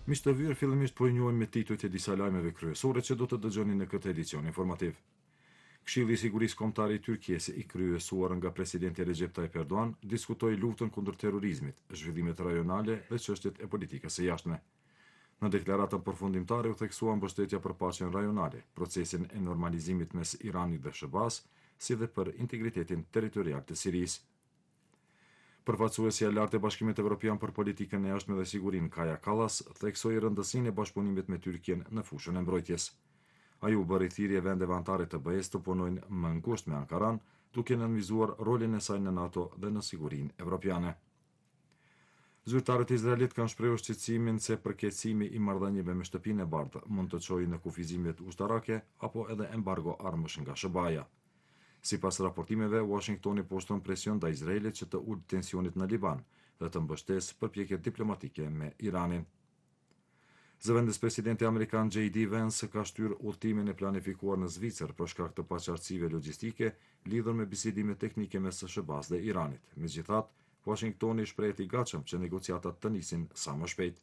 Miq të vyrë, fillimisht po i njohim me titujt e disa lajmeve kryesore që do të dëgjoni në këtë edicion informativ. Këshilli i Sigurisë Kombëtare i Turqisë, i kryesuar nga presidenti Recep Tayyip Erdogan, diskutoi luftën kundër terrorizmit, zhvillimet rajonale dhe çështjet e politikës së jashtme. Në deklaratën përfundimtare u theksua mbështetja për paqen rajonale, procesin e normalizimit mes Iranit dhe SHBA-s, si dhe për integritetin territorial të Sirisë. Përfaqësuesja e lartë e Bashkimit Evropian për politikën e jashtme dhe sigurinë, Kaja Kallas, theksoi rëndësinë e bashkëpunimit me Turqinë në fushën e mbrojtjes. Ai u bëri thirrje vendeve anëtare të BE-s të punojnë më ngushtë me Ankaran, duke nënvizuar rolin e saj në NATO dhe në sigurinë evropiane. Zyrtarët izraelit kanë shprehur shqetësimin se përkeqësimi i marrëdhënieve me Shtëpinë e Bardhë mund të çojë në kufizimet ushtarake apo edhe embargo armësh nga SHBA-ja. Sipas raportimeve, Washingtoni po ushtron presion ndaj Izraelit që të ulë tensionit në Liban dhe të mbështesë përpjekjet diplomatike me Iranin. Zëvendës presidenti amerikan J.D. Vance ka shtyr udhëtimin e planifikuar në Zvicër për shkak të paqartësive logjistike lidhur me bisedime teknike mes SHBA-s dhe Iranit. Megjithatë, Washingtoni shprehet i gatshëm që negociatat të nisin sa më shpejt.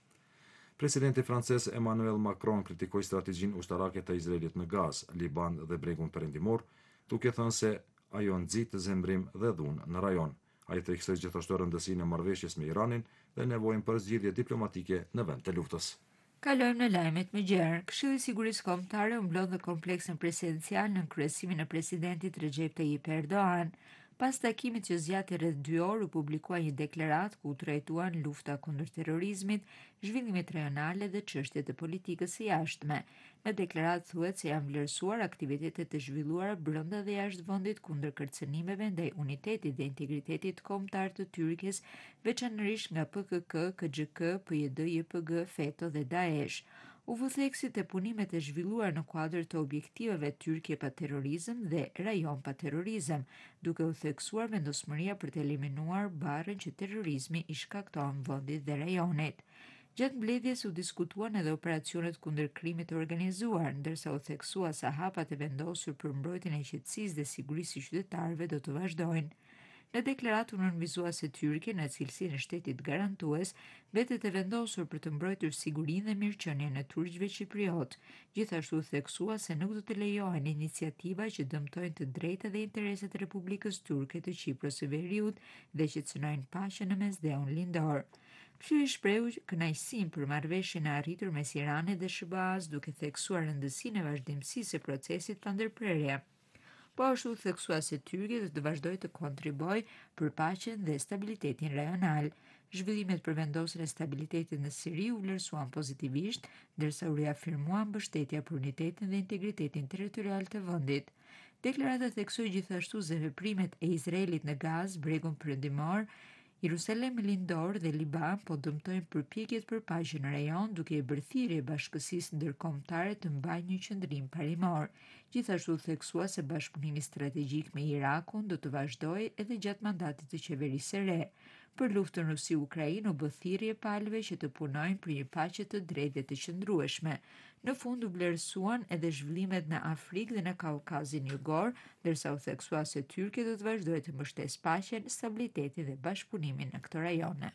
Presidenti francez Emmanuel Macron kritikoi strategjinë ushtarake të Izraelit në Gazë, Liban dhe Bregun Perëndimor, duke thënë se ajo nxit zemrim dhe dhunë në rajon. Ai theksoi gjithashtu rëndësinë e marrëveshjes me Iranin dhe nevojën për zgjidhje diplomatike në vend të luftës. Kalojmë në lajmet më gjerë. Këshilli i Sigurisë Kombëtare u mblodh kompleksin presidencial në kryesimin e presidentit Recep Tayyip Erdogan. Pas takimit që zgjati rreth 2 orë, u publikua një deklaratë ku u trajtuan lufta kundër terrorizmit, zhvillimet rajonale dhe çështjet e politikës së jashtme. Në deklaratë thuhet se janë vlerësuar aktivitetet e zhvilluara brenda dhe jashtë vendit kundër kërcënimeve ndaj unitetit dhe integritetit kombëtar të Turqisë, veçanërisht nga PKK, KXK, PYD, JPG, FETÖ dhe Daesh. U vëtheksit e punimet e zhvilluar në kuadër të objektiveve Turqie pa terrorizëm dhe rajon pa terrorizëm, duke u theksuar vendosmëria për të eliminuar barrën që terrorizmi i shkakton vendit dhe rajonit. Gjatë mbledhjes u diskutuan edhe operacionet kundër krimit të organizuar, ndërsa u theksua se hapat e vendosur për mbrojtjen e qetësisë dhe sigurisë së qytetarëve do të vazhdojnë. Në deklaratë u nënvizua se Turqia në cilësinë e shtetit garantues mbetet e vendosur për të mbrojtur sigurinë dhe mirëqenien e turqëve qipriot. Gjithashtu theksua se nuk do të lejohen iniciativa që dëmtojnë të drejtat dhe interesat e Republikës Turke të Qipros së Veriut dhe që cënojnë paqen në mesdheun lindor. Këshilli shprehu kënaqësinë për marrëveshjen e arritur mes Iranit dhe SHBA-s, duke theksuar rëndësinë e vazhdimësisë së procesit pa ndërprerje. Po ashtu theksua se Turqia do të vazhdojë të kontribuojë për paqen dhe stabilitetin rajonal. Zhvillimet për vendosjen e stabilitetit në Siri u vlerësuan pozitivisht, ndërsa u riafirmuan mbështetja për unitetin dhe integritetin territorial të vendit. Deklarata theksoi gjithashtu se veprimet e Izraelit në Gazë, Bregun Perëndimor, Jerusalem lindor dhe Liban po dëmtojnë përpjekjet për paqe në rajon, duke i bërë thirrje bashkësisë ndërkombëtare të mbajë një qendrim parimor. Gjithashtu theksua se bashkëpunimi strategjik me Irakun do të vazhdojë edhe gjatë mandatit të qeverisë së re. Për luftën Rusi-Ukrainë u bë thirrje palëve që të punojnë për një paqe të drejtë dhe të qëndrueshme. Në fund u vlerësuan edhe zhvillimet në Afrikë dhe në Kaukazin Jugor, ndërsa u theksua se Turqia do të vazhdojë të mbështesë paqen, stabilitetin dhe bashkëpunimin në këto rajone.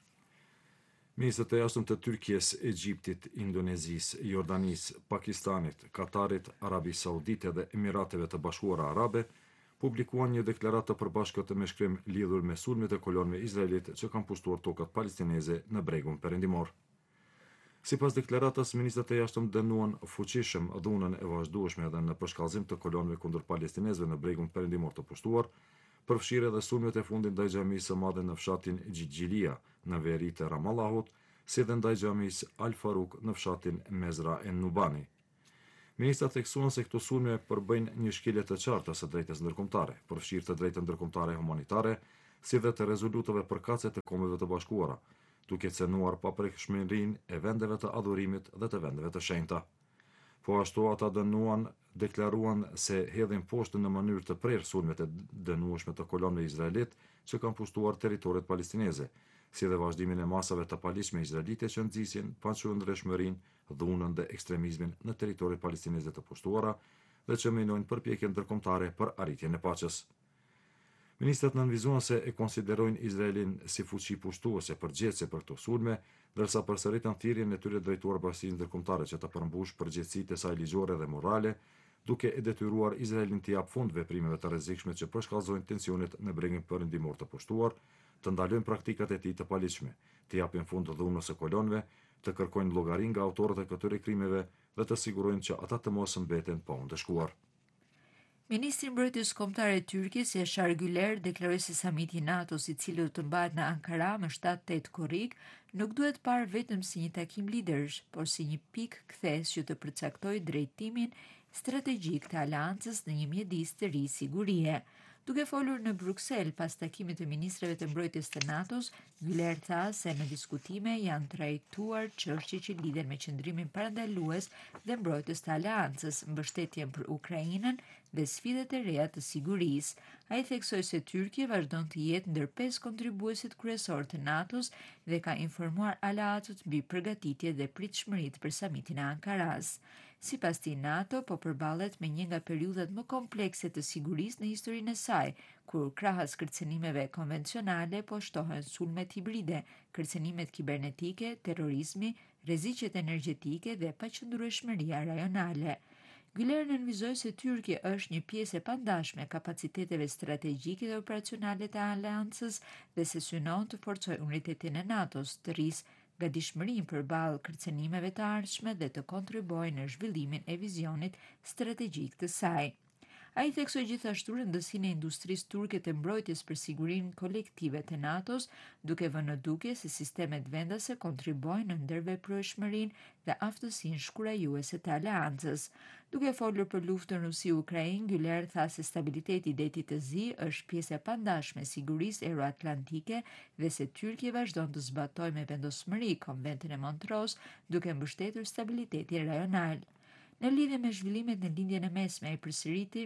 Ministrët e jashtëm të Turqisë, Egjiptit, Indonezisë, Jordanisë, Pakistanit, Katarit, Arabisë Saudite dhe Emirateve të Bashkuara Arabe publikuan një deklaratë të përbashkët me shkrim lidhur me sulmet e kolonëve izraelit që kanë pushtuar tokat palestineze në Bregun Perëndimor. Sipas deklaratës, ministrat e jashtëm dënuan fuqishëm dhunën e vazhdueshme edhe në përshkallëzim të kolonëve kundër palestinezëve në Bregun Perëndimor të pushtuar, përfshirë edhe sulmet e fundit ndaj xhamisë së madhe në fshatin Gjigjilia në veri të Ramallahut, si dhe ndaj xhamisë Al Farouk në fshatin Mezra en Nubani. Ministrat theksuan se këto sulme përbëjnë një shkelje të qartë së drejtës ndërkombëtare, përfshirë të drejtën ndërkombëtare humanitare, si dhe të rezolutave përkatëse të Kombeve të Bashkuara, duke cënuar paprekshmërinë e vendeve të adhurimit dhe të vendeve të shenjta. Po ashtu ata deklaruan se hedhin poshtë në mënyrë të prerë sulmet e dënueshme të kolonëve izraelit që kanë pushtuar territoret palestineze, si dhe vazhdimin e masave të paligjshme izraelite që nxisin paqëndreshmërinë, dhunën dhe ekstremizmin në territoret palestineze të pushtuara dhe që minojnë përpjekje ndërkombëtare për arritjen e paqes. Ministrat nënvizuan se e konsiderojnë Izraelin si fuqi pushtuese përgjegjëse për këto sulme, ndërsa përsëritën thirrjen e tyre drejtuar bashkisë ndërkombëtare që të përmbush përgjegjësitë e saj ligjore dhe morale, duke e detyruar Izraelin të jap fund veprimeve të rrezikshme që përshkallëzojnë tensionet në bregin perëndimor të pushtuar, të ndalojnë praktikat e tij të paligjshme, të japin fund dhunës së kolonëve, të kërkojnë llogari nga autorët e këtyre krimeve dhe të sigurojnë që ata të mos mbeten pa u ndëshkuar. Ministri i Mbrojtjes Kombëtare e Turqisë, Yaşar Güler, deklaroi se samiti i NATO-s i cili do të mbahet në Ankara më 7-8 korrik, nuk duhet parë vetëm si një takim liderash, por si një pikë kthesë që të përcaktojë drejtimin strategjik të aleancës në një mjedis të ri sigurie. Duke folur në Bruksel pas takimit të ministrave të mbrojtjes të NATO-s, Güler tha se në diskutime janë trajtuar çështje që lidhen me qëndrimin parandalues dhe mbrojtës të aleancës, mbështetjen për Ukrainën dhe sfidat e reja të sigurisë. Ai theksoi se Tyrkia vazhdon të jetë ndër 5 kontribuesit kryesor të NATO-s dhe ka informuar aleatët mbi përgatitjet dhe pritshmëritë për samitin e Ankaras. Sipas tij, NATO po përballet me një nga periudhat më komplekse të sigurisë në historinë e saj, kur krahas kërcënimeve konvencionale po shtohen sulmet hibride, kërcënimet kibernetike, terrorizmi, rreziqet energjetike dhe paqëndrueshmëria rajonale. Güler nënvizoi se Tyrkia është një pjesë e pandashme e kapaciteteve strategjike dhe operacionale të aleancës dhe se synon të forcojë unitetin e NATO-s, të rrisë gatishmërinë përballë kërcënimeve të ardhshme dhe të kontribuojë në zhvillimin e vizionit strategjik të saj. Ai theksoi gjithashtu rëndësinë e industrisë turke të mbrojtjes për sigurinë kolektive të NATO-s, duke vënë në dukje se sistemet vendase kontribuojnë në ndërveprueshmërinë dhe aftësinë shkurajuese të aleancës. Duke folur për luftën Rusi-Ukrainë, Güler tha se stabiliteti i detit të Zi është pjesë e pandashme e sigurisë euroatlantike dhe se Tyrkia vazhdon të zbatojë me vendosmëri Konventin e Montreux, duke mbështetur stabilitetin rajonal. Në lidhje me zhvillimet në lindjen e mesme, ai përsëriti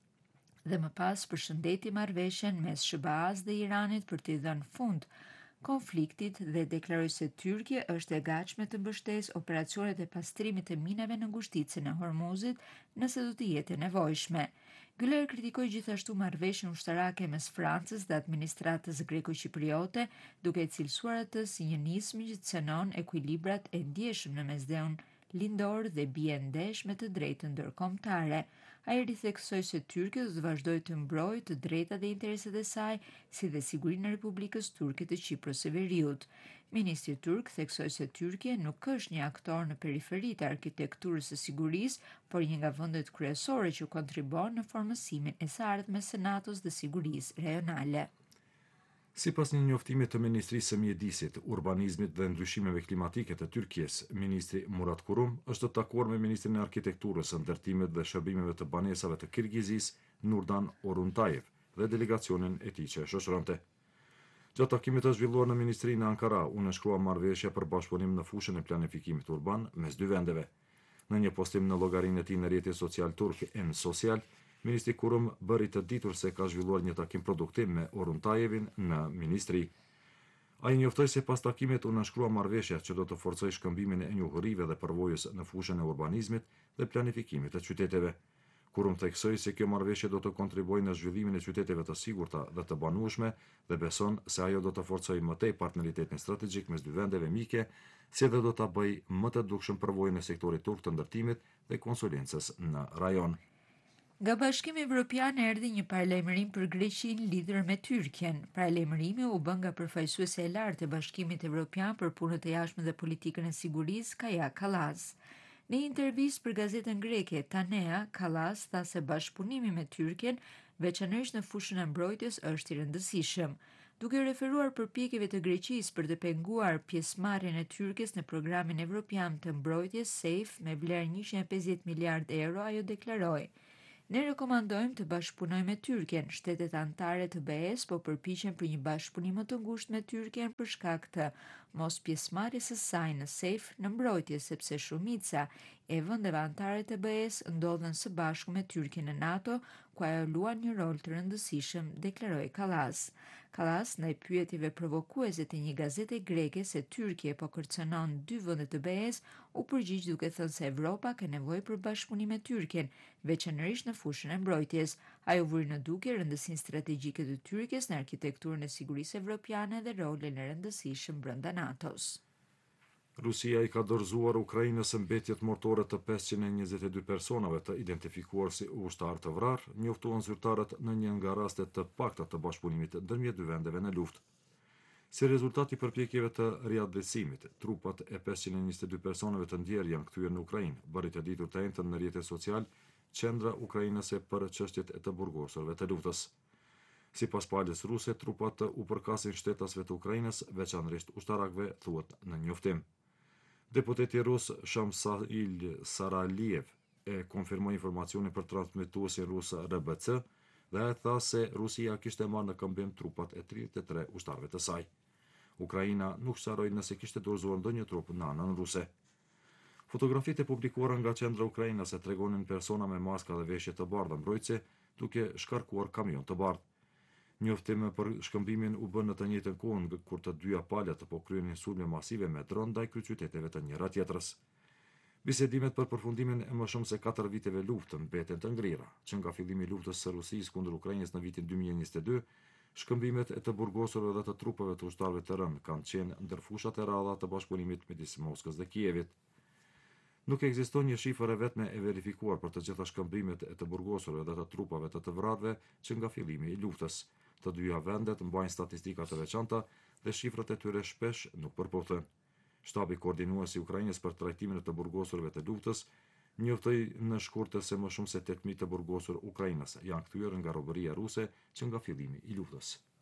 dhe më pas përshëndeti marrëveshjen mes SBA-s dhe Iranit për t'i dhënë fund konfliktit dhe deklaroi se Tyrkia është e gatshme të mbështesë operacionet e pastrimit të minave në ngushticën e Hormuzit nëse do të jetë e nevojshme. Güler kritikoi gjithashtu marrëveshjen ushtarake mes Francës dhe administratës greko-qipriote, duke e cilësuar atë si një nismë që cënon ekuilibrat e ndjeshëm në mesdheun lindor dhe bie ndesh me të drejtën ndërkombëtare. Ai ritheksoi se Tyrkia do të vazhdojë të mbrojë të drejtat dhe interesat e saj, si dhe sigurinë e Republikës Turke të Qipros së Veriut. Ministri turk theksoi se Tyrkia nuk është një aktor në periferi të arkitekturës së sigurisë, por një nga vendet kryesore që kontribuon në formësimin e së ardhmes së NATO-s dhe sigurisë rajonale. Sipas një njoftimi të Ministrisë së Mjedisit, Urbanizmit dhe Ndryshimeve Klimatike të Tyrkisë, ministri Murat Kurum është të takuar me ministrin e Arkitekturës, së Ndërtimit dhe Shërbimeve të Banesave të Kirgizisë, Nurdan Oruntajev, dhe delegacionin e tij që e shoqëronte. Gjatë takimit të zhvilluar në ministrinë në Ankara, u nënshkrua marrëveshje për bashkëpunim në fushën e planifikimit urban mes dy vendeve. Në një postim në llogarinë e tij në rrjetin social turk Social, Ministri Kurum bëri të ditur se ka zhvilluar një takim produktiv me Oruntajevin në ministri. Ai njoftoi se pas takimit u nënshkrua marrëveshja që do të forcojë shkëmbimin e njohurive dhe përvojës në fushën e urbanizmit dhe planifikimit të qyteteve. Kurum theksoi se kjo marrëveshje do të kontribuojë në zhvillimin e qyteteve të sigurta dhe të banueshme dhe beson se ajo do të forcojë më tej partneritetin strategjik mes dy vendeve mike, si dhe do ta bëjë më të dukshëm përvojën e sektorit turk të ndërtimit dhe konsulencës në rajon. Nga Bashkimi Evropian erdhi një paralajmërim për Greqinë lidhur me Tyrkjen. Paralajmërimi u bë nga përfaqësuese e lartë e Bashkimit Evropian për punët e jashtme dhe politikën e sigurisë, Kaja Kallas. Në një intervistë për gazetën greke Tanea, Kallas tha se bashkëpunimi me Tyrkjen, veçanërisht në fushën e mbrojtjes, është i rëndësishëm. Duke referuar përpjekjeve të Greqisë për të penguar pjesëmarrjen e Tyrkisë në programin evropian të mbrojtjes SAFE me vlerë 150 miliard euro, ajo deklaroi: "Ne rekomandojmë të bashkëpunojmë me Tyrkjen. Shtetet anëtare të BE-s po përpiqen për një bashkëpunim më të ngushtë me Tyrkjen për shkak të mos pjesëmarrjes së saj në SAFE në mbrojtje, sepse shumica e vendeve anëtare të BE-s ndodhen së bashku me Tyrkjen në NATO, ku ajo luan një rol të rëndësishëm", deklaroi Kallas. Kallas, ndaj pyetjeve provokuese të një gazete greke se Tyrkia po kërcënon 2 vende të BE-s, u përgjigj duke thënë se Evropa ka nevojë për bashkëpunim me Tyrkien, veçanërisht në fushën e mbrojtjes. Ajo vuri në dukje rëndësinë strategjike të Tyrkisë në arkitekturën e sigurisë evropiane dhe rolin e rëndësishëm brenda NATO-s. Rusia i ka dorëzuar Ukrainës mbetjet mortore të 522 personave të identifikuar si ushtar të vrarë, njoftuan zyrtarët në një nga rastet të pakta të bashkëpunimit ndërmjet dy vendeve në luftë. Si rezultat i përpjekjeve të riadresimit, trupat e 522 personave të ndjerë janë kthyer në Ukrainë, bëri të ditur të njëjtën në rrjetet social qendra ukrainase për çështjet e të burgosurve të luftës. Sipas palës ruse, trupat u përkasin shtetasve të Ukrainës, veçanërisht ushtarakëve, thuhet në njoftim. Deputeti rus Shamsail Saraliev e konfirmoi informacionin për transmetuesin rus RBC dhe e tha se Rusia kishte marrë në këmbim trupat e 33 ushtarëve të saj. Ukraina nuk sqaroi nëse kishte dorëzuar ndonjë trup në anën ruse. Fotografitë e publikuara nga qendra ukrainase tregonin persona me maska dhe veshje të bardha mbrojtëse duke shkarkuar kamion të bardhë. Njoftim për shkëmbimin u bën në të njëjtën kohë kur të dyja palët po kryenin sulme masive me dron ndaj kryeqyteteve të njëra tjetrës. Bisedimet për përfundimin e më shumë se 4 viteve luftë mbeten të ngrira, që nga fillimi i luftës së Rusisë kundër Ukrainës në vitin 2022, shkëmbimet e të burgosurve dhe të trupave të ushtarëve të rënë kanë qenë ndër fushat e rradha të bashkëpunimit midis Moskës dhe Kievit. Nuk ekziston një shifër e vetme e verifikuar për të gjitha shkëmbimet e të burgosurve dhe të trupave të vrarëve që nga fillimi i luftës. Të dyja vendet mbajnë statistika të veçanta dhe shifrat e tyre shpesh nuk përputhen. Shtabi koordinues i Ukrainës për trajtimin e të burgosurve të luftës njoftoi në shkurtë se më shumë se 8.000 të burgosur ukrainase janë kthyer nga robëria ruse që nga fillimi i luftës.